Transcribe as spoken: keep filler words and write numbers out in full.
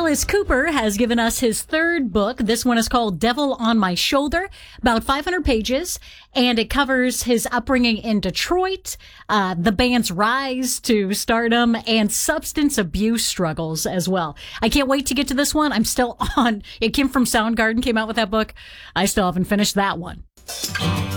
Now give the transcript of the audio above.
Alice Cooper has given us his third book. This one is called Devil on My Shoulder, about five hundred pages, and it covers his upbringing in Detroit, uh, the band's rise to stardom, and substance abuse struggles as well. I can't wait to get to this one. I'm still on. It came from Soundgarden, came out with that book. I still haven't finished that one.